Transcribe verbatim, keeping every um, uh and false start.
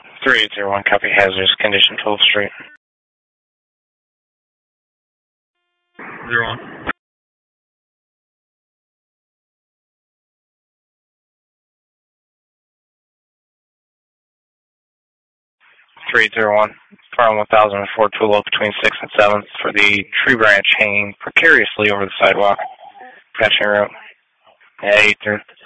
three eight zero one, copy hazardous condition, twelfth Street. Zero one. three eight zero one, fire one thousand four Tula between sixth and seventh for the tree branch hanging precariously over the sidewalk. Patching route. Yeah, eight through.